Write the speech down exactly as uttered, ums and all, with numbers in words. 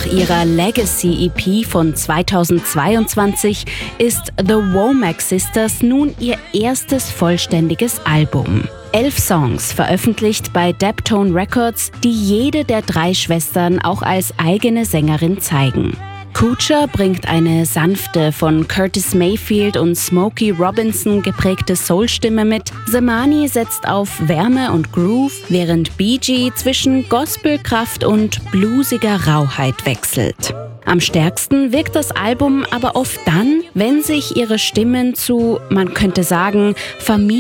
Nach ihrer Legacy-E P von zweitausendzweiundzwanzig ist The Womack Sisters nun ihr erstes vollständiges Album. Elf Songs veröffentlicht bei Daptone Records, die jede der drei Schwestern auch als eigene Sängerin zeigen. Kuchar bringt eine sanfte, von Curtis Mayfield und Smokey Robinson geprägte Soulstimme mit. Zamani setzt auf Wärme und Groove, während Bee Gee zwischen Gospelkraft und bluesiger Rauheit wechselt. Am stärksten wirkt das Album aber oft dann, wenn sich ihre Stimmen zu, man könnte sagen, Familie